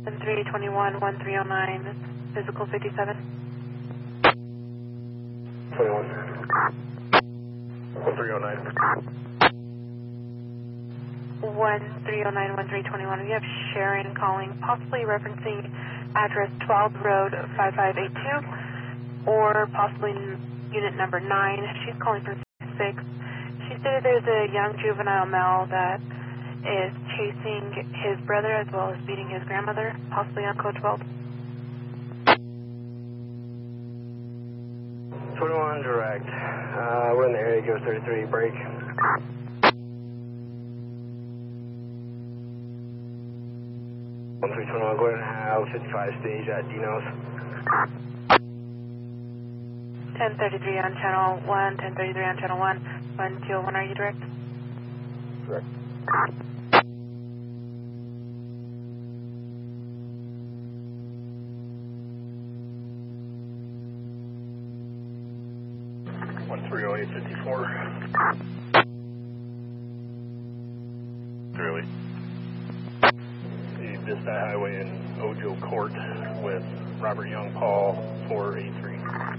1321, 1309, physical 57. 21. 1309. 1309, 1321. We have Sharon calling, possibly referencing address 12 Road 5582, or possibly unit number 9. She's calling from 6. She stated there's a young juvenile male that is chasing his brother as well as beating his grandmother, possibly on code 12. 21 direct. We're in the area, go 33, break. 1321, go ahead and have 55 stage at Dino's. 1033 on channel 1, 1033 on channel 1, 121, are you direct? Direct. One 30854. Really? The Vista Highway in Ojo Court with Robert Young Paul 483.